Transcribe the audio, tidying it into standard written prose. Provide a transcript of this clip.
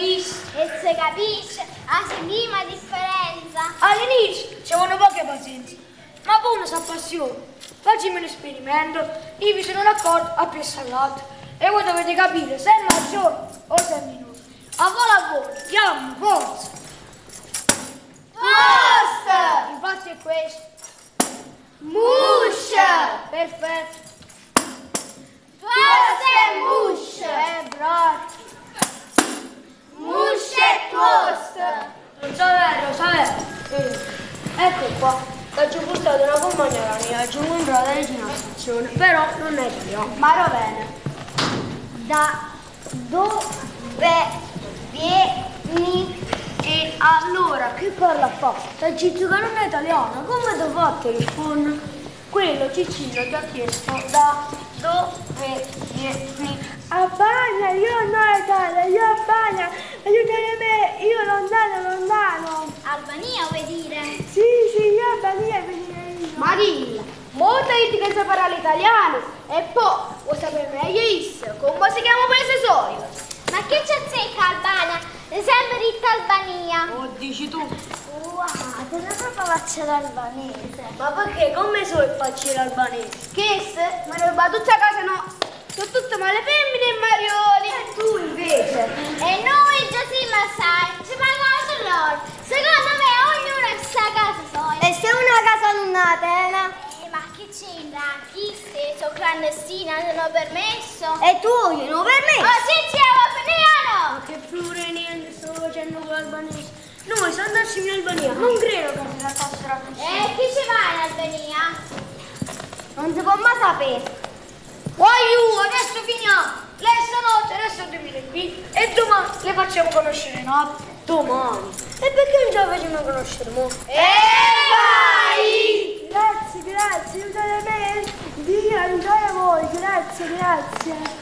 capisce. E se capisce, la minima differenza. All'inizio ci vuole poche pazienze, ma poi uno si appassiona. Facciamo un esperimento, io vi sono d'accordo a più salato e voi dovete capire se è maggiore o se è minore. A voi, chiamo, forza! Post! Infatti è questo. Muscia! Perfetto. Toast e muscia! Bravo. Muscia e toast! Non so vero. Ecco qua. T'ho portato una compagna mia, ci ho comprato vicino alla stazione, però non è italiano. Ma va bene. Da dove vieni? E allora, che parla fa? T'ha detto che non è italiano, come ti ho fatto rispondere? Quello Cicillo ti ha chiesto da dove vieni? Albania, io no Italia, io Albania, aiutami me, io lontano. Albania vuoi dire? Sì, io Albania, venire io. Marilla, molto di che sa parlare italiano e poi vuoi sapere meglio isso, come si chiama paese solito? Ma che c'è zecca Albania? Sempre retta Albania. Oh, dici tu? Wow, te la proprio faccio l'albanese. Ma perché? Come so il facile albanese? Che se? Ma roba tutta a casa no. Sono tutte male femmine e marioli. E tu invece? E noi già sì, ma sai, ci pagano loro. Secondo me ognuno ha sa casa sua. E se una casa non ha tela? Ma che c'entra? Chi sei? Sono clandestina, non ho permesso. E tu, io non ho permesso? Oh, sì, va finiano! Ma che flure niente sto facendo con l'albanese? Noi se andassimo in Albania non credo che se la fossero così. Chi ci va in Albania? Non si può mai sapere. Adesso finiamo! Lei stanotte, adesso dormire qui e domani le facciamo conoscere, no? Domani! E perché non ce la facciamo conoscere, mo? Vai! Grazie, aiutate me, Dio, aiutate voi, grazie.